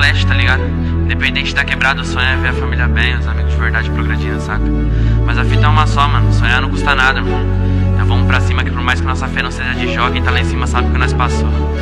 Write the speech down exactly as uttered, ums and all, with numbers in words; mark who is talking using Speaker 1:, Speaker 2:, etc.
Speaker 1: leste, tá ligado? Independente de tá quebrado, o sonho é ver a família bem, os amigos de verdade progredindo, saca? Mas a fita é uma só, mano, sonhar não custa nada, mano. Então vamos pra cima que por mais que nossa fé não seja de jogo, quem tá lá em cima sabe o que nós passou.